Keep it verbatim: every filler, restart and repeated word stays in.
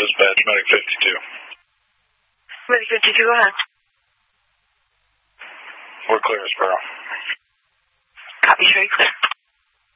dispatch, Medic fifty-two. Medic fifty-two, go ahead. We're clear as Sparrow. Copy, show you clear.